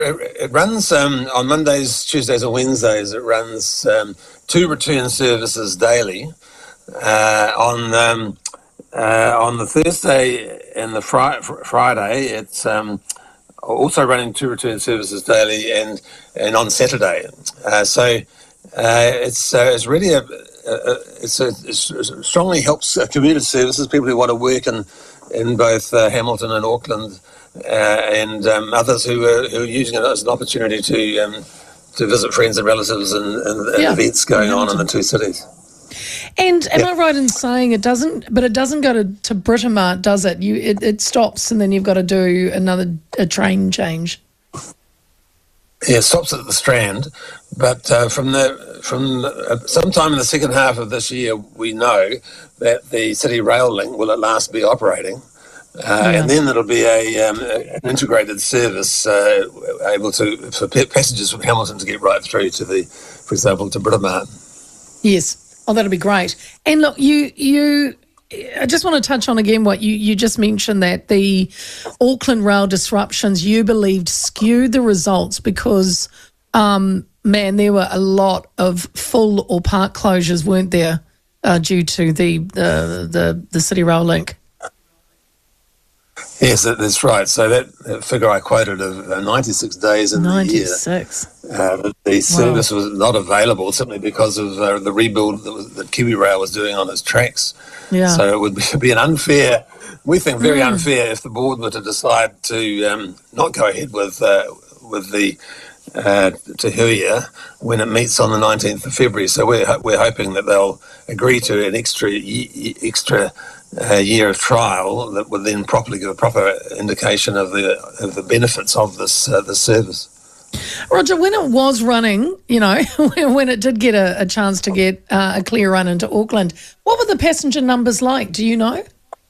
it runs on Mondays, Tuesdays and Wednesdays. It runs 2 return services daily. On the Thursday and the Friday, it's also running 2 return services daily, and on Saturday. It's really it strongly helps commuter services, people who want to work in both Hamilton and Auckland, and others who are using it as an opportunity to visit friends and relatives and events going on in the 2 cities. And am I right in saying it doesn't go to Britomart, does it? It stops and then you've got to do a train change. Yeah, it stops at the Strand, but from sometime in the second half of this year, we know that the City Rail link will at last be operating, and then it'll be an integrated service able for passengers from Hamilton to get right through to for example, to Britomart. Yes. Oh, that'll be great. And look, I just want to touch on again what you just mentioned, that the Auckland rail disruptions you believed skewed the results because, there were a lot of full or part closures, weren't there, due to the City Rail link? Yes, that's right. So that figure I quoted of 96 days in the year. 96. The service was not available simply because of the rebuild that Kiwi Rail was doing on its tracks. Yeah. So it would be an unfair, we think very unfair, if the board were to decide to not go ahead with the Te Huia when it meets on the 19th of February. So we're hoping that they'll agree to an extra year of trial that would then properly give a proper indication of the benefits of this service. Roger, when it was running, when it did get a chance to get a clear run into Auckland, what were the passenger numbers like? Do you know?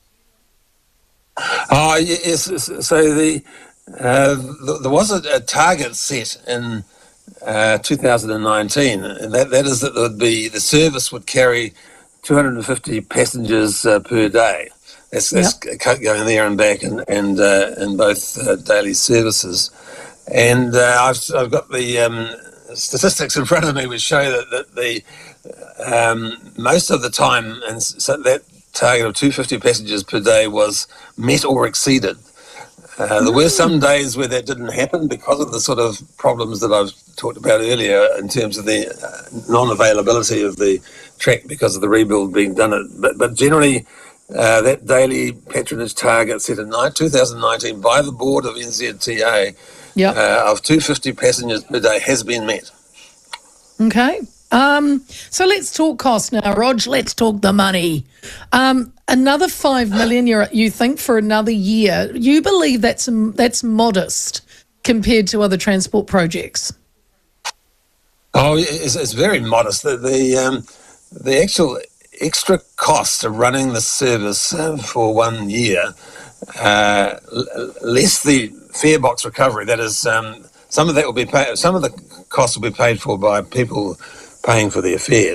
Oh, yes. So there was a target set in 2019, and that is that the service would carry 250 passengers per day. That's going there and back in both daily services. And I've got the statistics in front of me which show that the most of the time, and so that target of 250 passengers per day was met or exceeded. There were some days where that didn't happen because of the sort of problems that I've talked about earlier in terms of the non-availability of the track because of the rebuild being done. But generally, that daily patronage target set in 2019 by the board of NZTA of 250 passengers per day has been met. Okay. So let's talk cost now, Rog. Let's talk the money. Another $5 million you think for another year. You believe that's modest compared to other transport projects? Oh, it's very modest. The actual extra cost of running the service for 1 year, less the fare box recovery. That is, some of that will be paid. Some of the costs will be paid for by people paying for their fares.